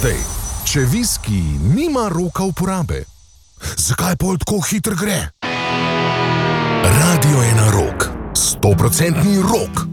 Stej, če viski nima roka uporabe, zakaj pol tako hitro gre? Radio je na rok, 100% rok.